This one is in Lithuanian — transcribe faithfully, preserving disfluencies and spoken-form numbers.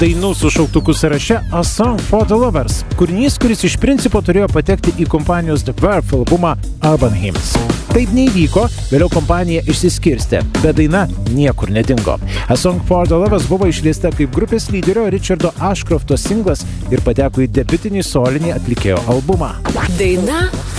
dainų su šauktuku sąraše A Song for the Lovers. Kūrinys, kuris iš principo turėjo patekti į kompanijos The Verve albumą Urban Hymns. Taip neįvyko, vėliau kompanija išsiskirstė, bet daina niekur nedingo. A Song for the Lovers buvo išleista kaip grupės lyderio Richardo Ashcrofto singlas ir pateko į debiutinį solinį atlikėjo albumą. Daina